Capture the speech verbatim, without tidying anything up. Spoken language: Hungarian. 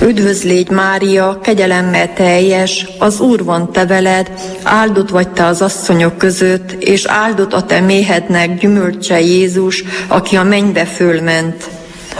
Üdvözl légy, Mária, kegyelemmel teljes, az Úr van te veled, áldott vagy te az asszonyok között, és áldott a te méhednek gyümölcse Jézus, aki a mennybe fölment.